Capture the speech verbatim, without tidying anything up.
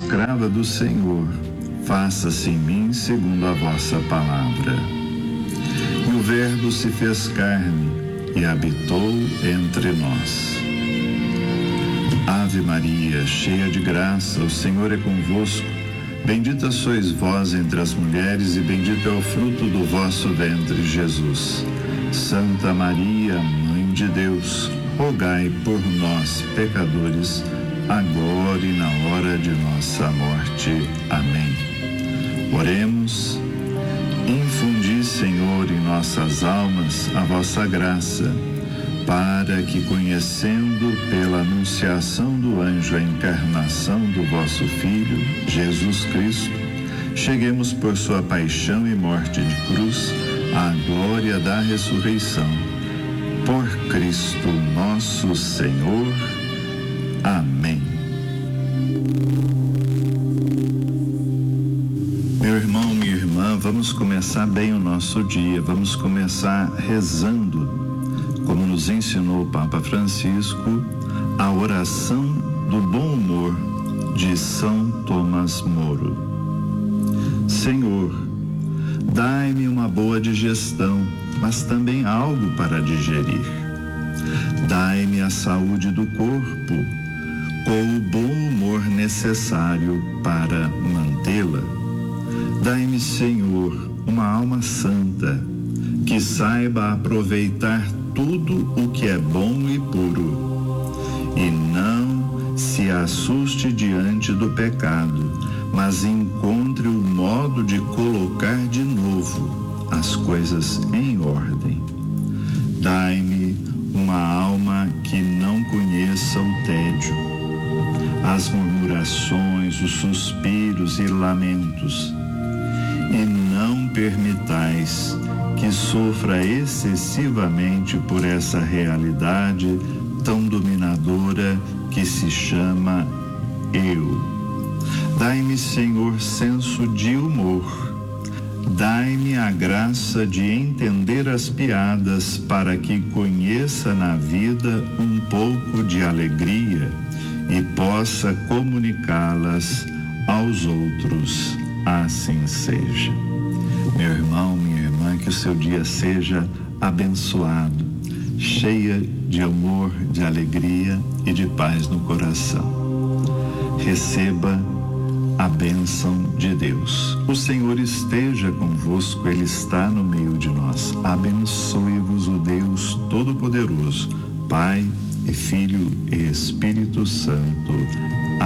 escrava do Senhor, faça-se em mim segundo a vossa palavra. E o Verbo se fez carne e habitou entre nós. Ave Maria, cheia de graça, o Senhor é convosco. Bendita sois vós entre as mulheres e bendito é o fruto do vosso ventre, Jesus. Santa Maria, Mãe de Deus, rogai por nós, pecadores, agora e na hora de nossa morte. Amém. Oremos. Infundi, Senhor, em nossas almas a vossa graça, para que, conhecendo pela anunciação do anjo a encarnação do vosso Filho, Jesus Cristo, cheguemos por sua paixão e morte de cruz à glória da ressurreição. Por Cristo nosso Senhor. Amém. Meu irmão, minha irmã, vamos começar bem o nosso dia, vamos começar rezando, como nos ensinou o Papa Francisco, a oração do bom humor de São Tomás Moro. Senhor, dai-me uma boa digestão, mas também algo para digerir. Dai-me a saúde do corpo, com o bom humor necessário para mantê-la. Dai-me, Senhor, uma alma santa, que saiba aproveitar tudo o que é bom e puro, e não se assuste diante do pecado, mas encontre o modo de colocar de novo as coisas em ordem. Dai-me uma alma que não conheça o tédio, as murmurações, os suspiros e lamentos, e não permitais que sofra excessivamente por essa realidade tão dominadora que se chama eu. Dai-me, Senhor, senso de humor. Dai-me a graça de entender as piadas para que conheça na vida um pouco de alegria e possa comunicá-las aos outros. Assim seja. Meu irmão, minha irmã, que o seu dia seja abençoado, cheia de amor, de alegria e de paz no coração. Receba a bênção de Deus. O Senhor esteja convosco, Ele está no meio de nós. Abençoe-vos o Deus Todo-Poderoso, Pai e Filho e Espírito Santo.